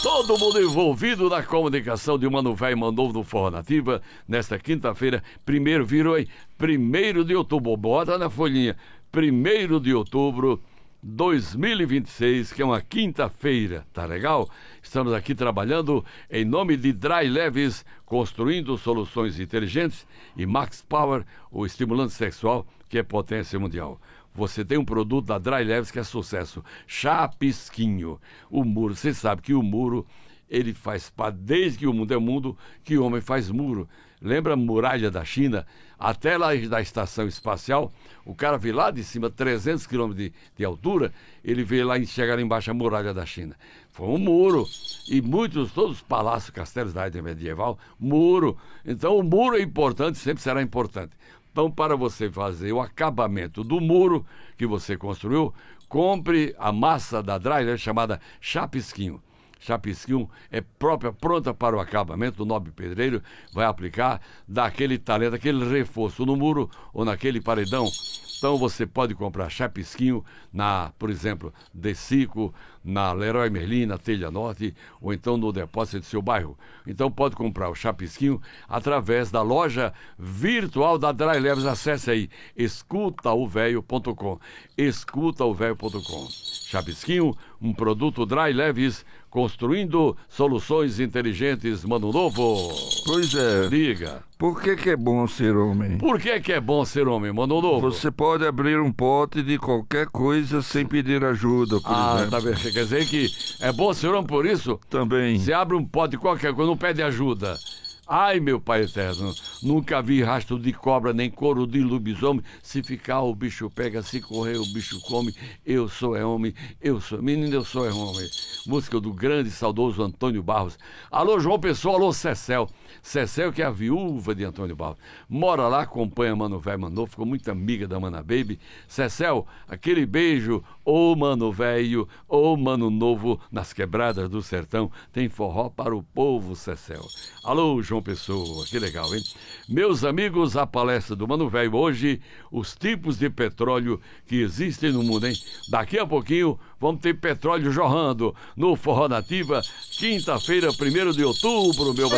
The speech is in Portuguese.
Todo mundo envolvido na comunicação de Mano Velho mandou no Forró Nativa, nesta quinta-feira, virou aí, 1º de outubro, bota na folhinha, 1º de outubro, 2026, que é uma quinta-feira, tá legal? Estamos aqui trabalhando em nome de Dry Leves, construindo soluções inteligentes, e Max Power, o estimulante sexual, que é potência mundial. Você tem um produto da Dry Leves que é sucesso, Chapisquinho. O muro, você sabe que o muro, ele faz parte, desde que o mundo é mundo, que o homem faz muro. Lembra a muralha da China? Até lá da estação espacial, o cara vê lá de cima, 300 quilômetros de altura, ele vê lá chegar embaixo a muralha da China. Foi um muro. E todos os palácios, castelos da época medieval, muro. Então o muro é importante, sempre será importante. Então, para você fazer o acabamento do muro que você construiu, compre a massa da Dry, chamada Chapisquinho. Chapisquinho é pronta para o acabamento. O nobre pedreiro vai aplicar, dá aquele talento, aquele reforço no muro ou naquele paredão. Então você pode comprar Chapisquinho por exemplo, Decico, na Leroy Merlin, na Telha Norte, ou então no depósito do seu bairro. Então pode comprar o Chapisquinho através da loja virtual da Dry Leves. Acesse aí, escutaovelho.com, escutaovelho.com. Chapisquinho, um produto Dry Leves, construindo soluções inteligentes, Mano Novo. Pois é. Diga. Por que é bom ser homem? Por que é bom ser homem, Mano Novo? Você pode abrir um pote de qualquer coisa sem pedir ajuda, por exemplo. Tá vendo? Quer dizer que é bom ser homem por isso? Também. Você abre um pote de qualquer coisa, não pede ajuda. Ai, meu pai eterno, nunca vi rastro de cobra, nem couro de lobisomem. Se ficar, o bicho pega, se correr, o bicho come. Eu sou homem, menino, eu sou homem. Música do grande e saudoso Antônio Barros. Alô, João Pessoa, alô, Cecel. Cecel, que é a viúva de Antônio Barros. Mora lá, acompanha Mano Velho, Mano Novo, ficou muito amiga da Mana Baby. Cecel, aquele beijo, ô Mano Velho, ô Mano Novo, nas quebradas do sertão. Tem forró para o povo, Cecel. Alô, João Pessoa, que legal, hein? Meus amigos, a palestra do Mano Velho hoje, os tipos de petróleo que existem no mundo, hein? Daqui a pouquinho vamos ter petróleo jorrando no Forró Nativa, quinta-feira, 1º de outubro, meu